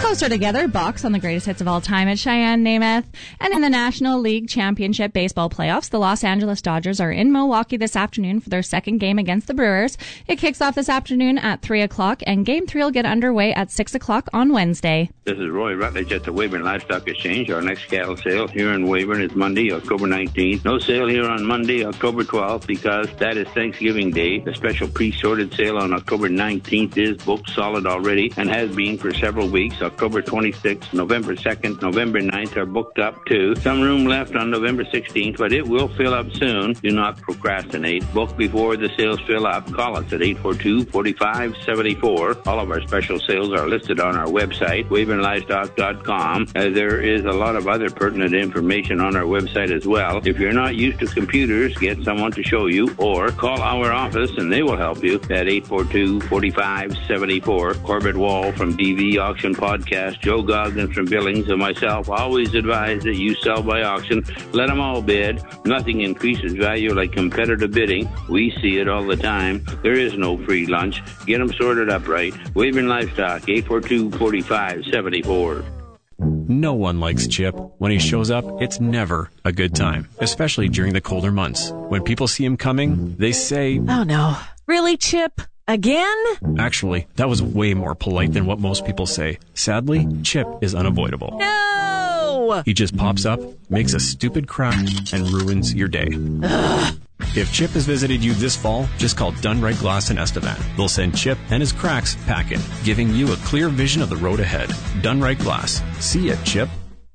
closer together, Bucks on the greatest hits of all time at Cheyenne, Namath. And in the National League Championship Baseball playoffs, the Los Angeles Dodgers are in Milwaukee this afternoon for their second game against the Brewers. It kicks off this afternoon at 3 o'clock, and Game 3 will get underway at 6 o'clock on Wednesday. This is Roy Rutledge at the Weyburn Livestock Exchange. Our next cattle sale here in Weyburn is Monday, October 19th. No sale here on Monday, October 12th, because that is Thanksgiving Day. The special pre-sorted sale on October 19th is booked solid already and has been for several weeks. October 26th, November 2nd, November 9th are booked up too. Some room left on November 16th, but it will fill up soon. Do not procrastinate. Book before the sales fill up. Call us at 842-4574. All of our special sales are listed on our website, WeyburnLivestock.com. There is a lot of other pertinent information on our website as well. If you're not used to computers, get someone to show you, or call our office and they will help you at 842-4574. Corbett Wall from DV Auction Podcast, Joe Goggins from Billings, and myself always advise that you sell by auction. Let them all bid. Nothing increases value like competitive bidding. We see it all the time. There is no free lunch. Get them sorted up right. Weyburn Livestock, 842-4574. No one likes Chip. When he shows up, it's never a good time, especially during the colder months. When people see him coming, they say, "Oh no, really, Chip? Again?" Actually, that was way more polite than what most people say. Sadly, Chip is unavoidable. No! He just pops up, makes a stupid crack, and ruins your day. Ugh. If Chip has visited you this fall, just call Dunright Glass in Estevan. They'll send Chip and his cracks packing, giving you a clear vision of the road ahead. Dunright Glass. See ya, Chip.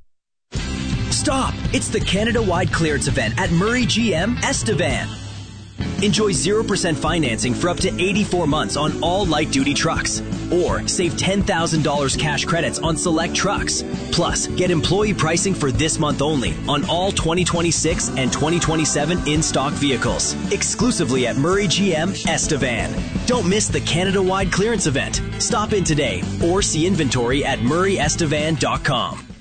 Stop! It's the Canada-wide clearance event at Murray GM Estevan. Enjoy 0% financing for up to 84 months on all light-duty trucks. Or save $10,000 cash credits on select trucks. Plus, get employee pricing for this month only on all 2026 and 2027 in-stock vehicles. Exclusively at Murray GM Estevan. Don't miss the Canada-wide clearance event. Stop in today or see inventory at murrayestevan.com.